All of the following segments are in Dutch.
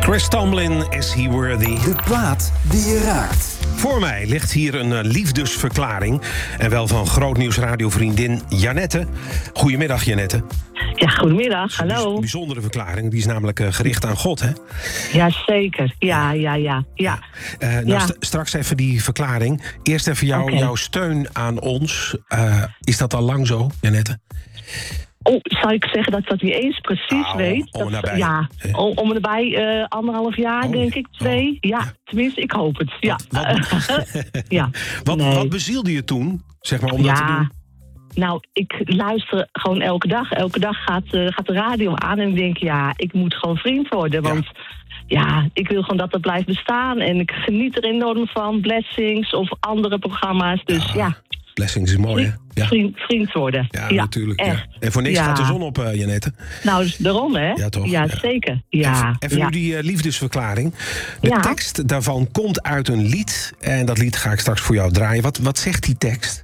Chris Tomlin, Is He Worthy? De plaat die je raakt. Voor mij ligt hier een liefdesverklaring. En wel van grootnieuwsradiovriendin Janette. Goedemiddag, Janette. Ja, goedemiddag. Hallo. Een bijzondere verklaring. Die is namelijk gericht aan God, hè? Jazeker. Ja. Straks even die verklaring. Eerst even jouw steun aan ons. Is dat al lang zo, Janette? Zou ik zeggen dat ik dat niet eens precies weet? Om en nabij. Ja, om en nabij 1,5 jaar, denk ik, 2. Ja, tenminste, ik hoop het. Ja. Wat bezielde je toen, zeg maar, om dat te doen? Nou, ik luister gewoon elke dag. Elke dag gaat de radio aan en ik denk, ik moet gewoon vriend worden. Want ik wil gewoon dat het blijft bestaan. En ik geniet er enorm van. Blessings of andere programma's. Dus Blessings is mooi, hè? Ja. Vriend worden. Ja, natuurlijk. Echt. Ja. En voor niks gaat de zon op, Janette. Nou, dus daarom, hè? Ja, toch? Ja, zeker. Ja. Even nu die liefdesverklaring. De tekst daarvan komt uit een lied. En dat lied ga ik straks voor jou draaien. Wat zegt die tekst?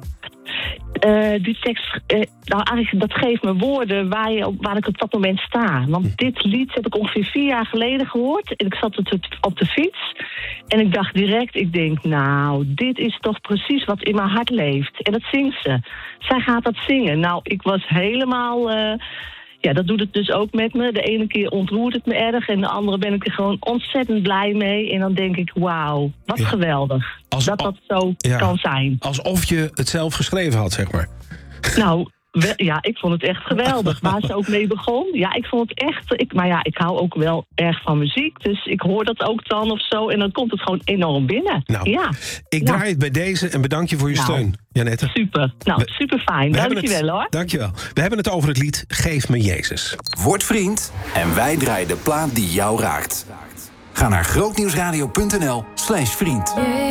Die tekst, eigenlijk dat geeft me woorden waar ik op dat moment sta. Want dit lied heb ik ongeveer 4 jaar geleden gehoord. En ik zat op de fiets. En ik dacht direct, dit is toch precies wat in mijn hart leeft. En dat zingt ze. Zij gaat dat zingen. Nou, ik was helemaal... dat doet het dus ook met me. De ene keer ontroert het me erg en de andere ben ik er gewoon ontzettend blij mee. En dan denk ik, wauw, wat geweldig. Dat zo kan zijn. Alsof je het zelf geschreven had, zeg maar. Nou, ik vond het echt geweldig. Waar ze ook mee begon. Ja, ik vond het echt... ik hou ook wel erg van muziek. Dus ik hoor dat ook dan of zo. En dan komt het gewoon enorm binnen. Ik draai het bij deze en bedank je voor je steun, Janette. Super. Super fijn. Dankjewel, hoor. Dankjewel. We hebben het over het lied Geef me Jezus. Word vriend en wij draaien de plaat die jou raakt. Ga naar grootnieuwsradio.nl/vriend.